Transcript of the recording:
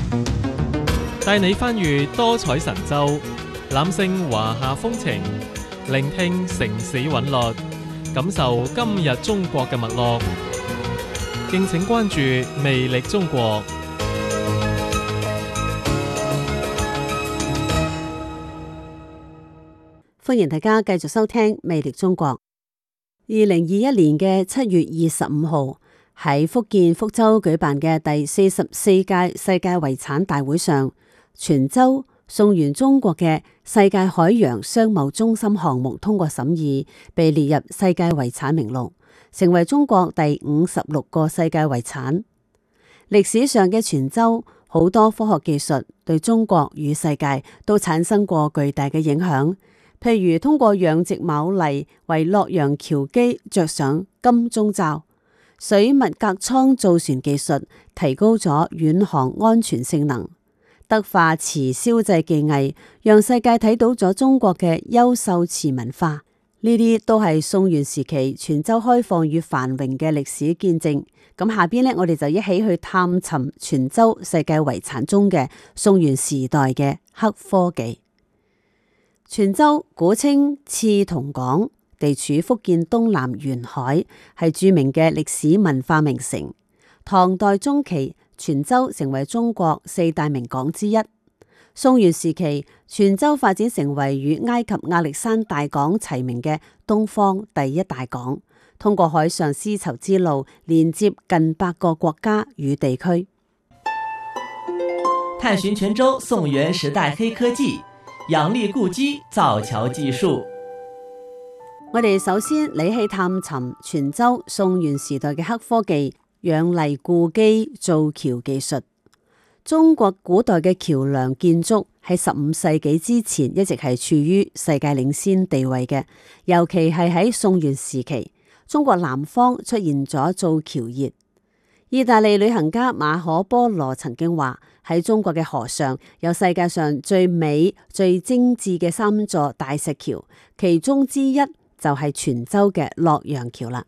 帶你翻閱多彩神州，覽勝華夏風情，聆聽城市韻律，感受今日中國嘅脈絡。敬請關注魅力中國。 歡迎大家繼續收聽魅力中國。2021年嘅7月25號喺福建福州舉辦嘅第44屆世界遺產大會上，泉州送完中國嘅世界海洋商貿中心項目通過審議，被列入世界遺產名錄，成為中國第56個世界遺產。歷史上嘅泉州，好多科學技術對中國與世界都產生過巨大嘅影響。譬如通過養殖牡蠣為洛陽橋基着上金鐘罩，水密隔艙造船技術提高咗遠航安全性能，德化瓷燒製技藝讓世界睇到咗中國嘅優秀瓷文化。呢啲都係宋元時期泉州開放與繁榮嘅歷史見證。咁下邊呢，我哋就一起去探尋泉州世界遺產中嘅宋元時代嘅黑科技。泉州古稱刺桐港，地處福建東南沿海，係著名嘅歷史文化名城。唐代中期，泉州成為中國4大名港之一。宋元時期，泉州發展成為與埃及亞歷山大港齊名嘅東方第一大港，通過海上絲綢之路連接近100個國家與地區。 探尋泉州宋元時代黑科技，陽麗故基造橋技術。 我哋首先嚟去探尋泉州宋元時代嘅黑科技陽麗故基造橋技術。中國古代嘅橋樑建築喺15世紀之前一直係處於世界領先地位嘅，尤其係喺宋元時期，中國南方出現咗造橋熱。意大利旅行家馬可波羅曾經話，喺中國嘅河上有世界上最美最精緻嘅3座大石橋，其中之一就係泉州嘅洛陽橋啦。